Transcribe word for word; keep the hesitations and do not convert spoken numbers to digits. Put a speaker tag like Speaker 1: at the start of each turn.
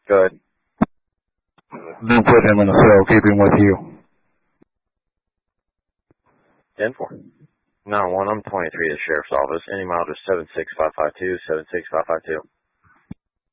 Speaker 1: Go ahead.
Speaker 2: Then put him in a cell. Keep him with you.
Speaker 1: ten four. nine one, I'm twenty-three, the Sheriff's Office. Any mileage seven six five five two, seven six five five two.